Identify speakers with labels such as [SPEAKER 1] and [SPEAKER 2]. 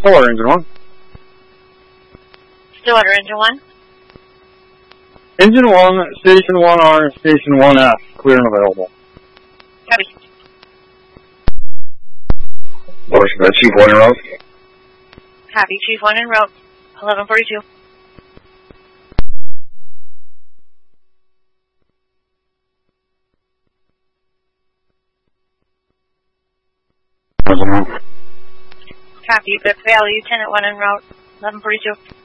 [SPEAKER 1] Stillwater, Engine 1.
[SPEAKER 2] Stillwater, Engine 1.
[SPEAKER 1] Engine 1, Station 1R, Station 1F, clear and available.
[SPEAKER 2] Copy.
[SPEAKER 1] Motion, Chief 1 en route.
[SPEAKER 2] Copy, Chief 1 en route, 1142. Copy, Bibb Valley, Lieutenant 1 en route, 1142.